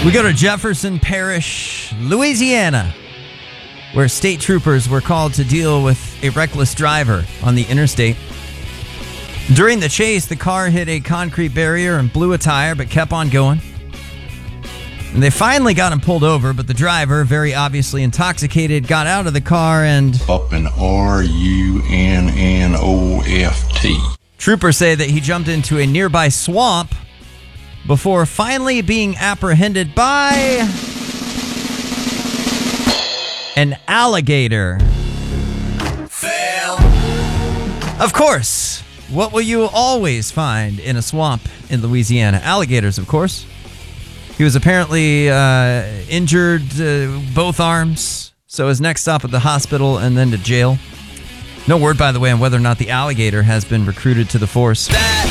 We go to Jefferson Parish, Louisiana, where state troopers were called to deal with a reckless driver on the interstate. During the chase, the car hit a concrete barrier and blew a tire, but kept on going. And they finally got him pulled over, but the driver, very obviously intoxicated, got out of the car and... Up in R-U-N-N-O-F-T. Troopers say that he jumped into a nearby swamp before finally being apprehended by an alligator. Fail. Of course, what will you always find in a swamp in Louisiana? Alligators, of course. He was apparently injured both arms, so his next stop at the hospital and then to jail. No word, by the way, on whether or not the alligator has been recruited to the force.